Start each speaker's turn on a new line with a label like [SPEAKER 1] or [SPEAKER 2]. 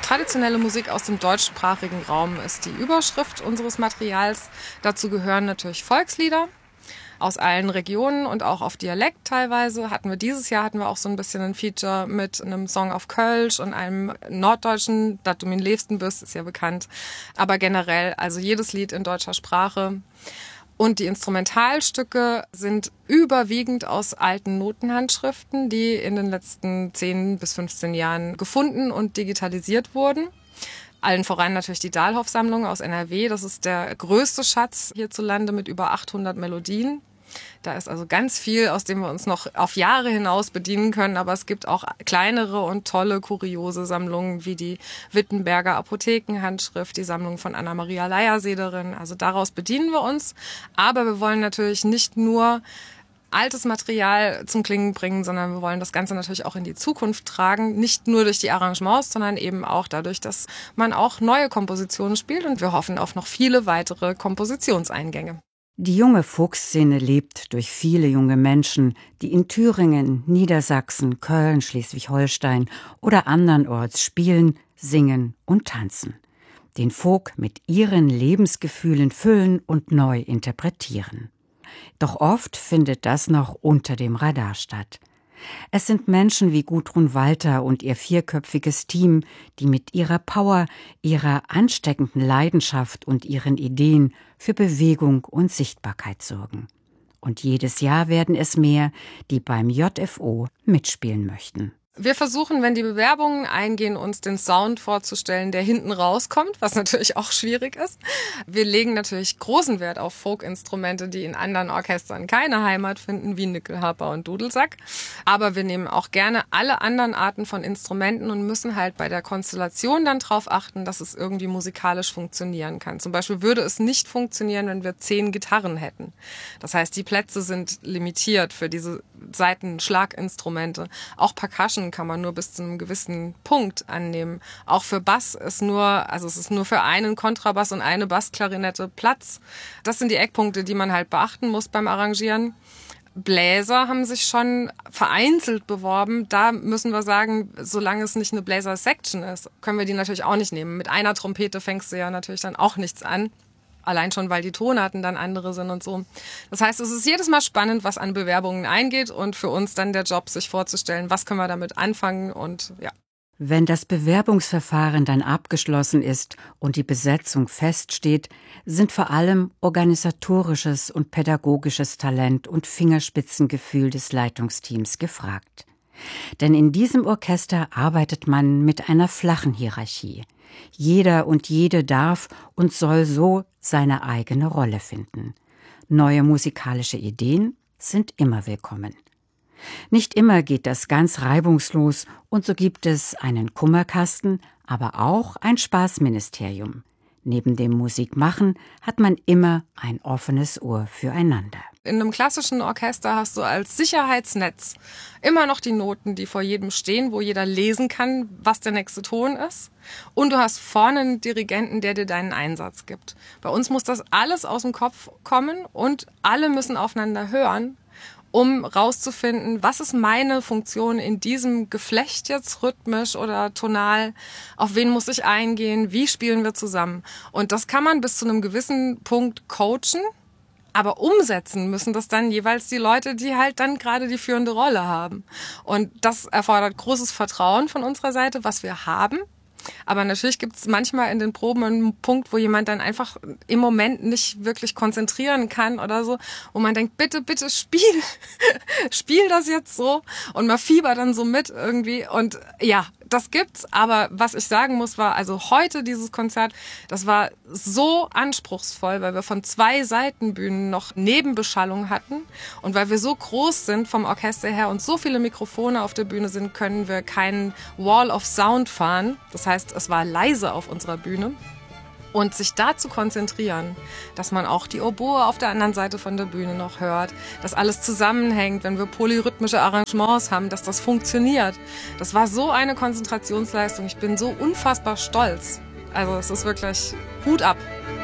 [SPEAKER 1] Traditionelle Musik aus dem deutschsprachigen Raum ist die Überschrift unseres Materials. Dazu gehören natürlich Volkslieder aus allen Regionen und auch auf Dialekt teilweise. Dieses Jahr hatten wir auch so ein bisschen ein Feature mit einem Song auf Kölsch und einem norddeutschen, Dat du min liebsten bist, ist ja bekannt. Aber generell, also jedes Lied in deutscher Sprache. Und die Instrumentalstücke sind überwiegend aus alten Notenhandschriften, die in den letzten 10 bis 15 Jahren gefunden und digitalisiert wurden. Allen voran natürlich die Dahlhoff-Sammlung aus NRW. Das ist der größte Schatz hierzulande mit über 800 Melodien. Da ist also ganz viel, aus dem wir uns noch auf Jahre hinaus bedienen können. Aber es gibt auch kleinere und tolle, kuriose Sammlungen wie die Wittenberger Apothekenhandschrift, die Sammlung von Anna-Maria Leiersederin. Also daraus bedienen wir uns. Aber wir wollen natürlich nicht nur altes Material zum Klingen bringen, sondern wir wollen das Ganze natürlich auch in die Zukunft tragen. Nicht nur durch die Arrangements, sondern eben auch dadurch, dass man auch neue Kompositionen spielt. Und wir hoffen auf noch viele weitere Kompositionseingänge.
[SPEAKER 2] Die junge Folkszene lebt durch viele junge Menschen, die in Thüringen, Niedersachsen, Köln, Schleswig-Holstein oder andernorts spielen, singen und tanzen. Den Folk mit ihren Lebensgefühlen füllen und neu interpretieren. Doch oft findet das noch unter dem Radar statt. Es sind Menschen wie Gudrun Walter und ihr 4-köpfiges Team, die mit ihrer Power, ihrer ansteckenden Leidenschaft und ihren Ideen für Bewegung und Sichtbarkeit sorgen. Und jedes Jahr werden es mehr, die beim JFO mitspielen möchten.
[SPEAKER 1] Wir versuchen, wenn die Bewerbungen eingehen, uns den Sound vorzustellen, der hinten rauskommt, was natürlich auch schwierig ist. Wir legen natürlich großen Wert auf Folkinstrumente, die in anderen Orchestern keine Heimat finden, wie Nickelharper und Dudelsack. Aber wir nehmen auch gerne alle anderen Arten von Instrumenten und müssen halt bei der Konstellation dann darauf achten, dass es irgendwie musikalisch funktionieren kann. Zum Beispiel würde es nicht funktionieren, wenn wir 10 Gitarren hätten. Das heißt, die Plätze sind limitiert für diese Saitenschlaginstrumente. Auch Percussion kann man nur bis zu einem gewissen Punkt annehmen. Auch für Bass ist es ist nur für einen Kontrabass und eine Bassklarinette Platz. Das sind die Eckpunkte, die man halt beachten muss beim Arrangieren. Bläser haben sich schon vereinzelt beworben. Da müssen wir sagen, solange es nicht eine Bläser-Section ist, können wir die natürlich auch nicht nehmen. Mit einer Trompete fängst du ja natürlich dann auch nichts an. Allein schon, weil die Tonarten dann andere sind und so. Das heißt, es ist jedes Mal spannend, was an Bewerbungen eingeht und für uns dann der Job, sich vorzustellen, was können wir damit anfangen und ja.
[SPEAKER 2] Wenn das Bewerbungsverfahren dann abgeschlossen ist und die Besetzung feststeht, sind vor allem organisatorisches und pädagogisches Talent und Fingerspitzengefühl des Leitungsteams gefragt. Denn in diesem Orchester arbeitet man mit einer flachen Hierarchie. Jeder und jede darf und soll so seine eigene Rolle finden. Neue musikalische Ideen sind immer willkommen. Nicht immer geht das ganz reibungslos und so gibt es einen Kummerkasten, aber auch ein Spaßministerium. Neben dem Musikmachen hat man immer ein offenes Ohr füreinander.
[SPEAKER 1] In einem klassischen Orchester hast du als Sicherheitsnetz immer noch die Noten, die vor jedem stehen, wo jeder lesen kann, was der nächste Ton ist. Und du hast vorne einen Dirigenten, der dir deinen Einsatz gibt. Bei uns muss das alles aus dem Kopf kommen und alle müssen aufeinander hören, um rauszufinden, was ist meine Funktion in diesem Geflecht jetzt rhythmisch oder tonal, auf wen muss ich eingehen, wie spielen wir zusammen. Und das kann man bis zu einem gewissen Punkt coachen, aber umsetzen müssen das dann jeweils die Leute, die halt dann gerade die führende Rolle haben. Und das erfordert großes Vertrauen von unserer Seite, was wir haben. Aber natürlich gibt es manchmal in den Proben einen Punkt, wo jemand dann einfach im Moment nicht wirklich konzentrieren kann oder so, wo man denkt, bitte, bitte spiel das jetzt so und man fiebert dann so mit irgendwie und ja, das gibt's, aber was ich sagen muss war, also heute dieses Konzert, das war so anspruchsvoll, weil wir von 2 Seitenbühnen noch Nebenbeschallung hatten und weil wir so groß sind vom Orchester her und so viele Mikrofone auf der Bühne sind, können wir keinen Wall of Sound fahren. Das heißt, es war leise auf unserer Bühne. Und sich da zu konzentrieren, dass man auch die Oboe auf der anderen Seite von der Bühne noch hört, dass alles zusammenhängt, wenn wir polyrhythmische Arrangements haben, dass das funktioniert. Das war so eine Konzentrationsleistung. Ich bin so unfassbar stolz. Also es ist wirklich Hut ab.